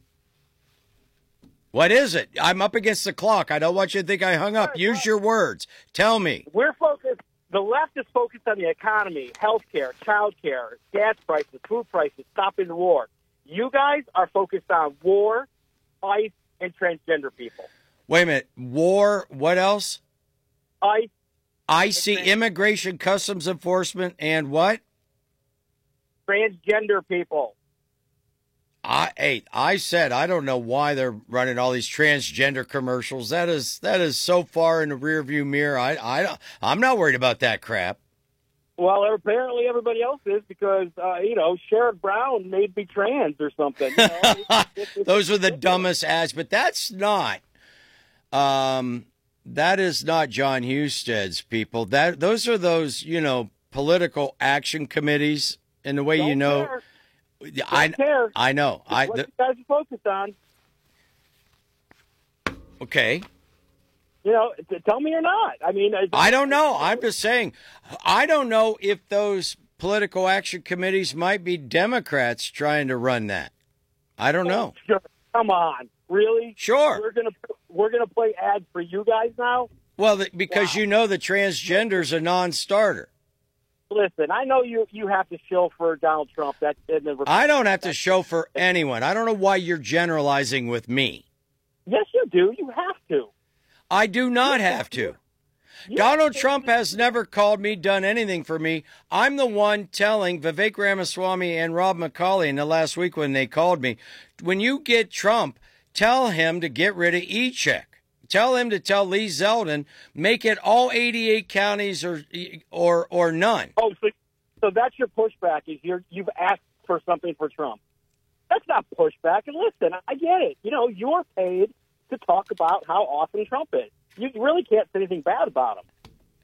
What is it? I'm up against the clock. I don't want you to think I hung up. Use your words. Tell me. We're focused. The left is focused on the economy, health care, child care, gas prices, food prices, stopping the war. You guys are focused on war, ICE, and transgender people. Wait a minute. War, what else? ICE. I see immigration, customs enforcement, and what? Transgender people. I hey, I said I don't know why they're running all these transgender commercials. That is that is so far in the rearview mirror. I I I'm not worried about that crap. Well, apparently everybody else is because uh, you know Sherrod Brown made me trans or something. You know? Those are the dumbest ads, but that's not. Um, that is not John Husted's people. That those are those you know political action committees. In the way Don't you know. care. I, care. I know. It's I, what the, you guys are focused on. Okay. You know, t- tell me or not. I mean, I don't know. I'm just saying. I don't know if those political action committees might be Democrats trying to run that. I don't know. Sure. Come on, really? Sure. We're gonna we're gonna play ads for you guys now. Well, the, because wow. you know the transgender's a non-starter. Listen, I know you you have to show for Donald Trump. That I don't have to show for anyone. I don't know why you're generalizing with me. Yes, you do. You have to. I do not have to. Donald Trump has never called me, done anything for me. I'm the one telling Vivek Ramaswamy and Rob McCauley in the last week when they called me, when you get Trump, tell him to get rid of E-Check. Tell him to tell Lee Zeldin, make it all eighty-eight counties or or or none. Oh, so, so that's your pushback, is you're, you've asked for something for Trump. That's not pushback. And listen, I get it. You know, you're paid to talk about how awesome Trump is. You really can't say anything bad about him.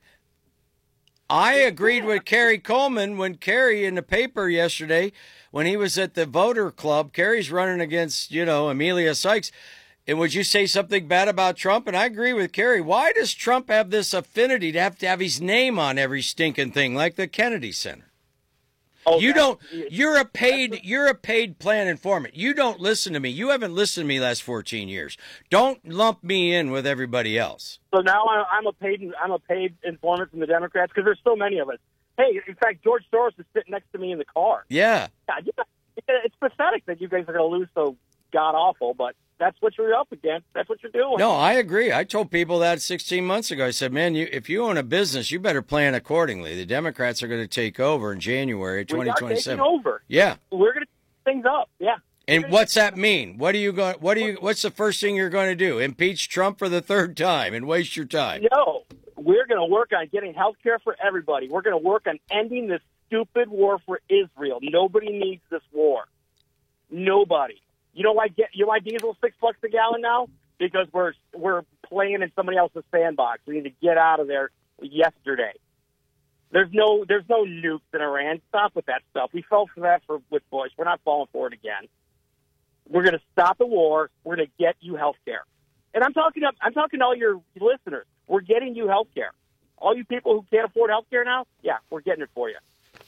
I agreed with Kerry Coleman when Kerry in the paper yesterday, when he was at the voter club, Kerry's running against, you know, Amelia Sykes. And would you say something bad about Trump? And I agree with Kerry. Why does Trump have this affinity to have to have his name on every stinking thing, like the Kennedy Center? Oh, you don't. You're a paid. You're a paid plan informant. You don't listen to me. You haven't listened to me last fourteen years. Don't lump me in with everybody else. So now I'm a paid. I'm a paid informant from the Democrats because there's so many of us. Hey, in fact, George Soros is sitting next to me in the car. Yeah. yeah it's pathetic that you guys are going to lose so god awful, but that's what you're up against. That's what you're doing. No, I agree. I told people that sixteen months ago. I said, man, you, if you own a business, you better plan accordingly. The Democrats are going to take over in January twenty twenty-seven. We are taking over. Yeah. We're going to take things up. Yeah. And what's that mean? What are you going? What are you? What's the first thing you're going to do? Impeach Trump for the third time and waste your time? No, we're going to work on getting health care for everybody. We're going to work on ending this stupid war for Israel. Nobody needs this war. Nobody. You know why? Get you know why diesel's six bucks a gallon now? Because we're we're playing in somebody else's sandbox. We need to get out of there yesterday. There's no there's no nukes in Iran. Stop with that stuff. We fell for that for with Bush. We're not falling for it again. We're going to stop the war. We're going to get you health care. And I'm talking up. I'm talking to all your listeners. We're getting you health care. All you people who can't afford health care now, yeah, we're getting it for you.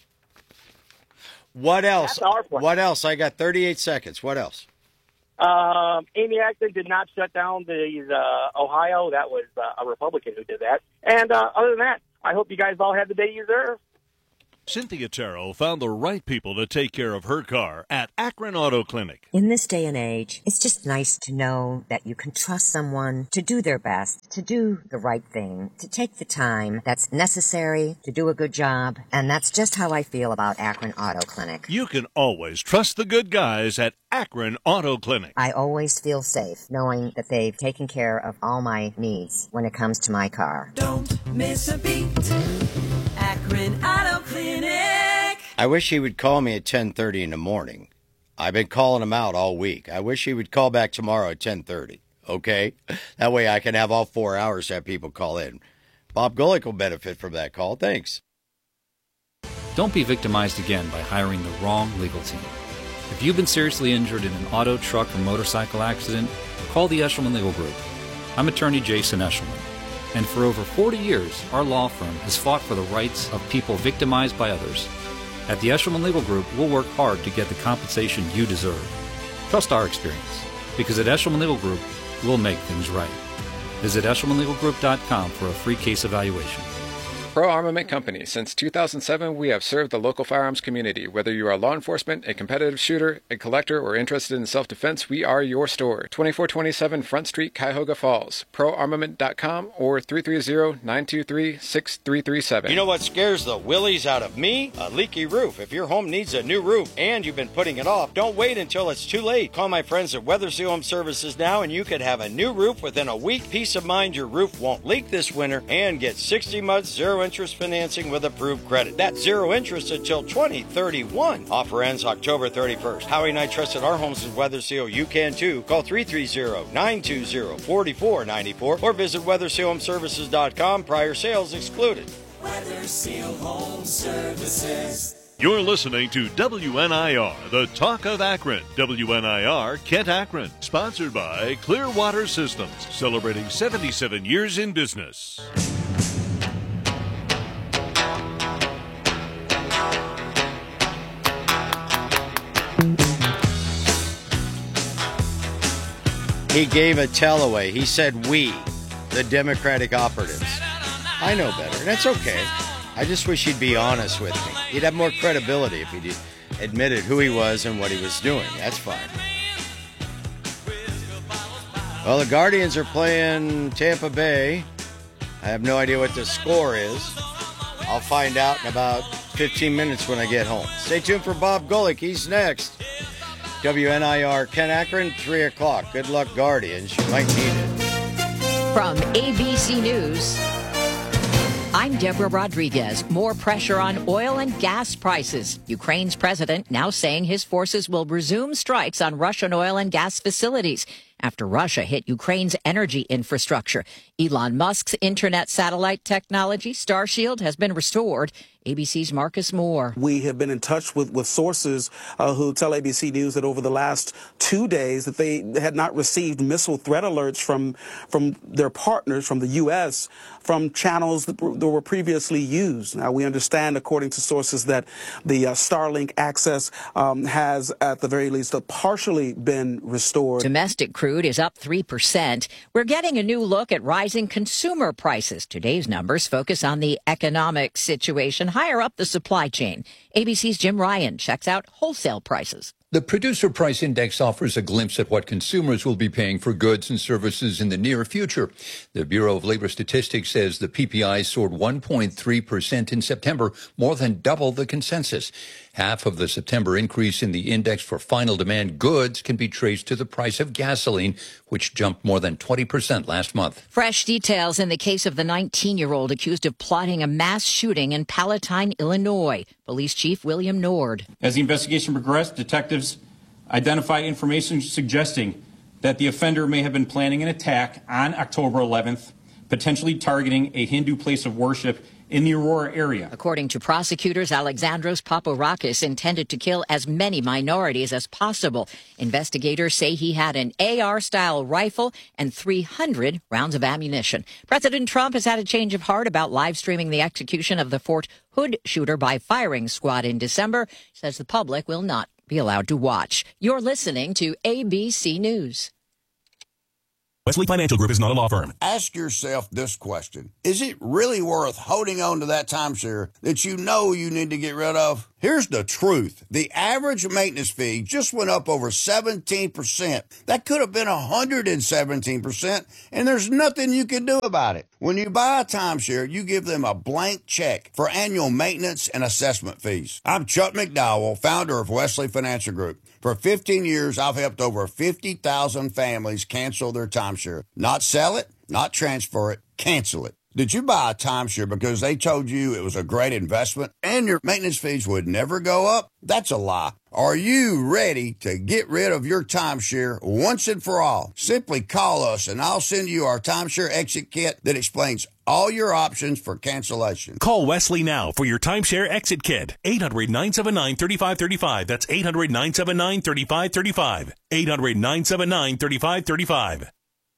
What else? What else? I got thirty-eight seconds. What else? Um, Amy Acton did not shut down the uh, Ohio. That was uh, a Republican who did that. And uh, other than that, I hope you guys all have the day you deserve. Cynthia Terrell found the right people to take care of her car at Akron Auto Clinic. In this day and age, it's just nice to know that you can trust someone to do their best, to do the right thing, to take the time that's necessary to do a good job. And that's just how I feel about Akron Auto Clinic. You can always trust the good guys at Akron Auto Clinic. I always feel safe knowing that they've taken care of all my needs when it comes to my car. Don't miss a beat. Akron Auto Clinic. I wish he would call me at ten thirty in the morning. I've been calling him out all week. I wish he would call back tomorrow at ten thirty, okay? That way I can have all four hours to have people call in. Bob Golick will benefit from that call. Thanks. Don't be victimized again by hiring the wrong legal team. If you've been seriously injured in an auto, truck, or motorcycle accident, call the Eshelman Legal Group. I'm attorney Jason Eshelman. And for over forty years, our law firm has fought for the rights of people victimized by others. At the Eshelman Legal Group, we'll work hard to get the compensation you deserve. Trust our experience, because at Eshelman Legal Group, we'll make things right. Visit eshelman legal group dot com for a free case evaluation. Pro Armament Company. Since two thousand seven, we have served the local firearms community. Whether you are law enforcement, a competitive shooter, a collector, or interested in self-defense, we are your store. twenty-four twenty-seven Front Street, Cuyahoga Falls. pro armament dot com or three three zero, nine two three, six three three seven. You know what scares the willies out of me? A leaky roof. If your home needs a new roof and you've been putting it off, don't wait until it's too late. Call my friends at Weather Seal Home Services now and you could have a new roof within a week. Peace of mind your roof won't leak this winter and get sixty months zero interest financing with approved credit. That's zero interest until twenty thirty-one. Offer ends October thirty-first. Howie and I trusted our homes with Weather Seal. You can too. Call three three zero, nine two zero, four four nine four or visit weather seal home services dot com. Prior sales excluded. Weather Seal Home Services. You're listening to W N I R, the talk of Akron. W N I R Kent Akron, sponsored by Clearwater Systems, celebrating seventy-seven years in business. He gave a tell away. He said we, the Democratic operatives. I know better. That's okay. I just wish he'd be honest with me. He'd have more credibility if he admitted who he was and what he was doing. That's fine. Well, the Guardians are playing Tampa Bay. I have no idea what the score is. I'll find out in about fifteen minutes when I get home. Stay tuned for Bob Golick. He's next. W N I R Ken Akron, three o'clock. Good luck, Guardians. You might need it. From A B C News, I'm Deborah Rodriguez. More pressure on oil and gas prices. Ukraine's president now saying his forces will resume strikes on Russian oil and gas facilities after Russia hit Ukraine's energy infrastructure. Elon Musk's internet satellite technology, Starshield, has been restored. A B C's Marcus Moore. We have been in touch with, with sources uh, who tell A B C News that over the last two days that they had not received missile threat alerts from from their partners, from the U S, from channels that were, that were previously used. Now, we understand, according to sources, that the uh, Starlink access um, has, at the very least, uh, partially been restored. Domestic crude is up three percent. We're getting a new look at rising consumer prices. Today's numbers focus on the economic situation higher up the supply chain. A B C's Jim Ryan checks out wholesale prices. The Producer Price Index offers a glimpse at what consumers will be paying for goods and services in the near future. The Bureau of Labor Statistics says the P P I soared one point three percent in September, more than double the consensus. Half of the September increase in the index for final demand goods can be traced to the price of gasoline, which jumped more than twenty percent last month. Fresh details in the case of the nineteen-year-old accused of plotting a mass shooting in Palatine, Illinois. Police Chief William Nord. As the investigation progressed, detectives identify information suggesting that the offender may have been planning an attack on October eleventh, potentially targeting a Hindu place of worship in the Aurora area. According to prosecutors, Alexandros Paparakis intended to kill as many minorities as possible. Investigators say he had an A R-style rifle and three hundred rounds of ammunition. President Trump has had a change of heart about live streaming the execution of the Fort Hood shooter by firing squad in December. He says the public will not be allowed to watch. You're listening to A B C News. Wesley Financial Group is not a law firm. Ask yourself this question. Is it really worth holding on to that timeshare that you know you need to get rid of? Here's the truth. The average maintenance fee just went up over seventeen percent. That could have been one hundred seventeen percent, and there's nothing you can do about it. When you buy a timeshare, you give them a blank check for annual maintenance and assessment fees. I'm Chuck McDowell, founder of Wesley Financial Group. For fifteen years, I've helped over fifty thousand families cancel their timeshare. Not sell it, not transfer it, cancel it. Did you buy a timeshare because they told you it was a great investment and your maintenance fees would never go up? That's a lie. Are you ready to get rid of your timeshare once and for all? Simply call us and I'll send you our timeshare exit kit that explains all your options for cancellation. Call Wesley now for your timeshare exit kit. eight hundred, nine seven nine, three five three five. That's eight hundred, nine seven nine, three five three five. eight hundred, nine seven nine, three five three five.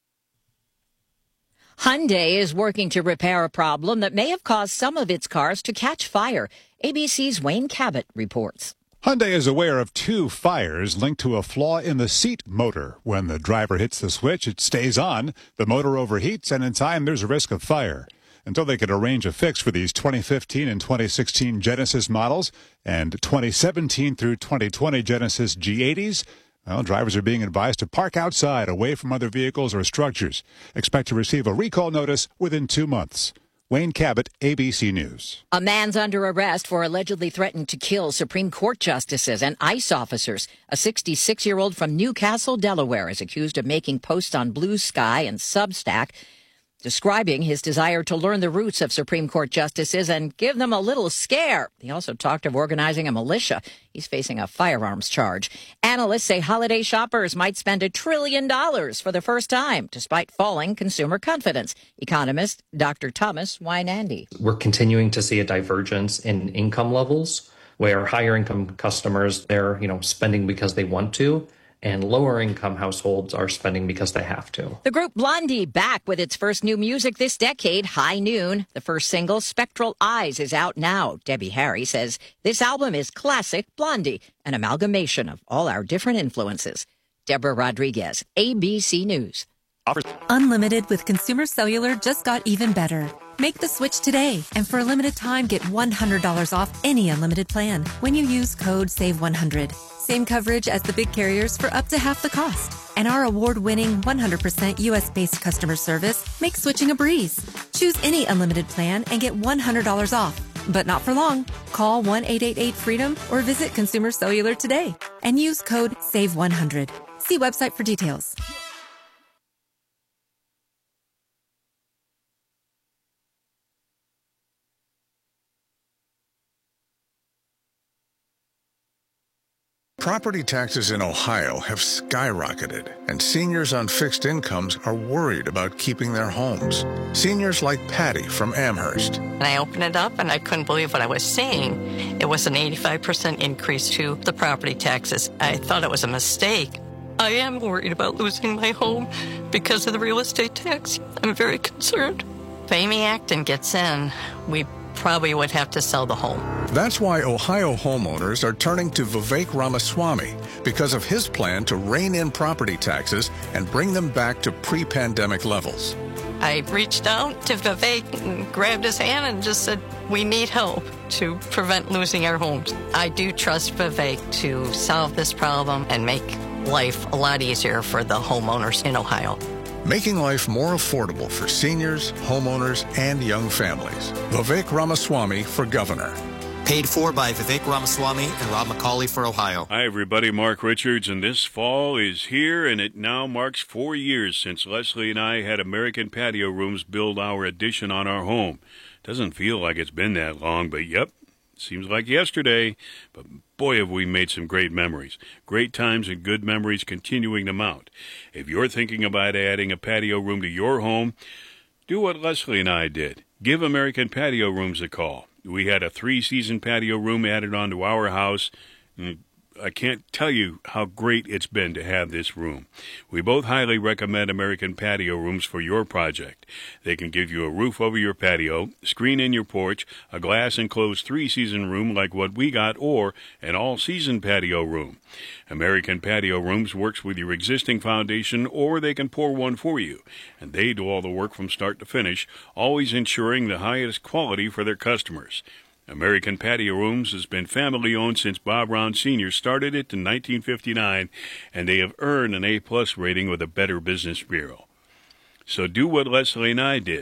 Hyundai is working to repair a problem that may have caused some of its cars to catch fire. A B C's Wayne Cabot reports. Hyundai is aware of two fires linked to a flaw in the seat motor. When the driver hits the switch, it stays on. The motor overheats, and in time, there's a risk of fire. Until they could arrange a fix for these twenty fifteen and twenty sixteen Genesis models and twenty seventeen through twenty twenty Genesis G eighties, well, drivers are being advised to park outside, away from other vehicles or structures. Expect to receive a recall notice within two months. Wayne Cabot, A B C News. A man's under arrest for allegedly threatening to kill Supreme Court justices and ICE officers. A sixty-six-year-old from Newcastle, Delaware, is accused of making posts on Blue Sky and Substack describing his desire to learn the roots of Supreme Court justices and give them a little scare. He also talked of organizing a militia. He's facing a firearms charge. Analysts say holiday shoppers might spend a trillion dollars for the first time, despite falling consumer confidence. Economist Doctor Thomas Wynandy. We're continuing to see a divergence in income levels, where higher income customers, they're, you know, spending because they want to, and lower income households are spending because they have to. The group Blondie back with its first new music this decade, High Noon. The first single, Spectral Eyes, is out now. Debbie Harry says this album is classic Blondie, an amalgamation of all our different influences. Deborah Rodriguez, A B C News. Unlimited with Consumer Cellular just got even better. Make the switch today, and for a limited time, get one hundred dollars off any unlimited plan when you use code save one hundred. Same coverage as the big carriers for up to half the cost. And our award-winning one hundred percent U S-based customer service makes switching a breeze. Choose any unlimited plan and get one hundred dollars off. But not for long. Call one eight eight eight freedom or visit Consumer Cellular today and use code save one hundred. See website for details. Property taxes in Ohio have skyrocketed, and seniors on fixed incomes are worried about keeping their homes. Seniors like Patty from Amherst. And I opened it up, and I couldn't believe what I was seeing. It was an eighty-five percent increase to the property taxes. I thought it was a mistake. I am worried about losing my home because of the real estate tax. I'm very concerned. If Amy Acton gets in, we probably would have to sell the home. That's why Ohio homeowners are turning to Vivek Ramaswamy because of his plan to rein in property taxes and bring them back to pre-pandemic levels. I reached out to Vivek and grabbed his hand and just said, we need help to prevent losing our homes. I do trust Vivek to solve this problem and make life a lot easier for the homeowners in Ohio. Making life more affordable for seniors, homeowners, and young families. Vivek Ramaswamy for governor. Paid for by Vivek Ramaswamy and Rob McCauley for Ohio. Hi, everybody. Mark Richards, and this fall is here, and it now marks four years since Leslie and I had American Patio Rooms build our addition on our home. Doesn't feel like it's been that long, but yep, Seems like yesterday, but boy, have we made some great memories. Great times and good memories continuing to mount. If you're thinking about adding a patio room to your home, do what Leslie and I did. Give American Patio Rooms a call. We had a three-season patio room added onto our house. I can't tell you how great it's been to have this room. We both highly recommend American Patio Rooms for your project. They can give you a roof over your patio, screen in your porch, a glass-enclosed three-season room like what we got, or an all-season patio room. American Patio Rooms works with your existing foundation, or they can pour one for you. And they do all the work from start to finish, always ensuring the highest quality for their customers. American Patio Rooms has been family-owned since Bob Round Senior started it in nineteen fifty-nine, and they have earned an A-plus rating with the Better Business Bureau. So do what Leslie and I did.